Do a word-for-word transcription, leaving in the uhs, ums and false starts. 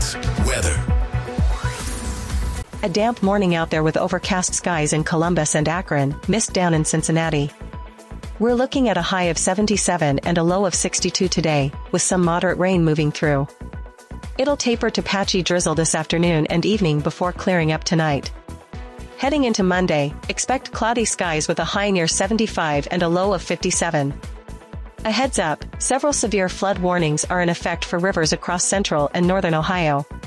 Sports weather. A damp morning out there with overcast skies in Columbus and Akron, mist down in Cincinnati. We're looking at a high of seventy-seven and a low of sixty-two today, with some moderate rain moving through. It'll taper to patchy drizzle this afternoon and evening before clearing up tonight. Heading into Monday, expect cloudy skies with a high near seventy-five and a low of fifty-seven. A heads up, several severe flood warnings are in effect for rivers across central and northern Ohio.